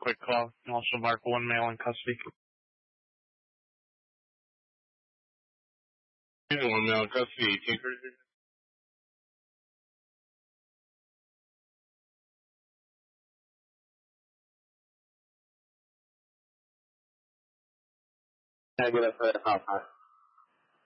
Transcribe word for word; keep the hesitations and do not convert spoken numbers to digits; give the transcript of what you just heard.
quick call. And also mark one male in custody. One male in custody, eighteen thirty-six. Can I get up for that hot